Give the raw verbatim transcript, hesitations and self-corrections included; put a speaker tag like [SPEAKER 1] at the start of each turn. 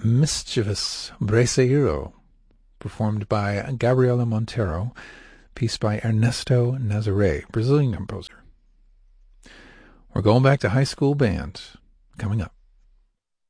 [SPEAKER 1] Mischievous Braceiro, performed by Gabriela Montero, piece by Ernesto Nazaré, Brazilian composer. We're going back to high school band coming up.